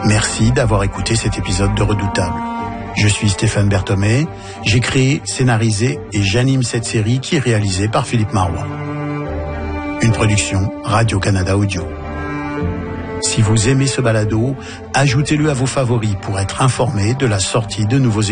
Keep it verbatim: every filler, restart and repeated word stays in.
Merci d'avoir écouté cet épisode de Redoutable. Je suis Stéphane Berthomé, j'ai créé, scénarisé et j'anime cette série qui est réalisée par Philippe Marois. Une production Radio-Canada Audio. Si vous aimez ce balado, ajoutez-le à vos favoris pour être informé de la sortie de nouveaux épisodes.